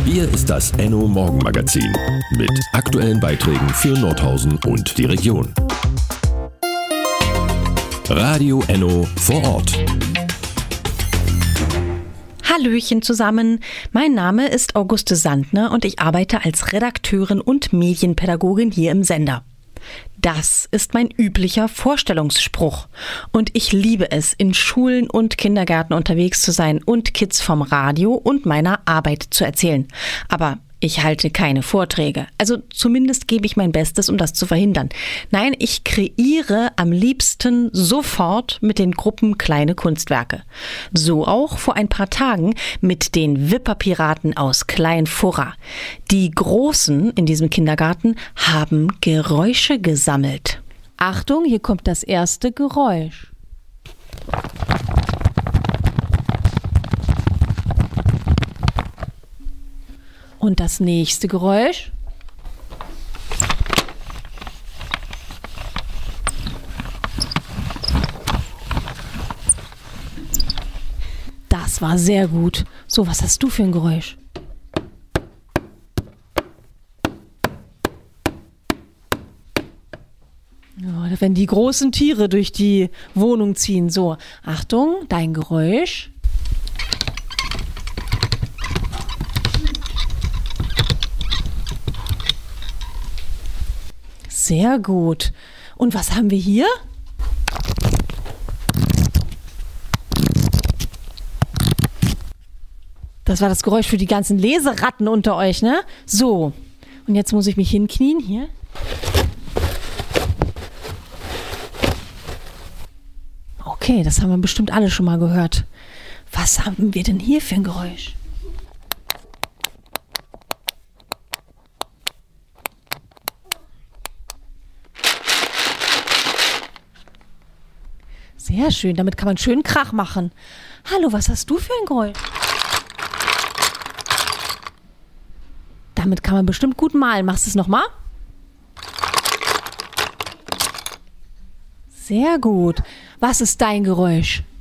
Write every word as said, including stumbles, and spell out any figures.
Hier ist das Enno Morgenmagazin mit aktuellen Beiträgen für Nordhausen und die Region. Radio Enno vor Ort. Hallöchen zusammen, mein Name ist Auguste Sandner und ich arbeite als Redakteurin und Medienpädagogin hier im Sender. Das ist mein üblicher Vorstellungsspruch und ich liebe es, in Schulen und Kindergärten unterwegs zu sein und Kids vom Radio und meiner Arbeit zu erzählen. Aber ich halte keine Vorträge, also zumindest gebe ich mein Bestes, um das zu verhindern. Nein, ich kreiere am liebsten sofort mit den Gruppen kleine Kunstwerke. So auch vor ein paar Tagen mit den Wipperpiraten aus Klein-Furra. Die Großen in diesem Kindergarten haben Geräusche gesammelt. Achtung, hier kommt das erste Geräusch. Und das nächste Geräusch. Das war sehr gut. So, was hast du für ein Geräusch? Ja, wenn die großen Tiere durch die Wohnung ziehen. So, Achtung, dein Geräusch. Sehr gut. Und was haben wir hier? Das war das Geräusch für die ganzen Leseratten unter euch, ne? So. Und jetzt muss ich mich hinknien. Hier. Okay, das haben wir bestimmt alle schon mal gehört. Was haben wir denn hier für ein Geräusch? Sehr schön, damit kann man schön Krach machen. Hallo, was hast du für ein Geräusch? Damit kann man bestimmt gut malen. Machst du es nochmal? Sehr gut. Was ist dein Geräusch?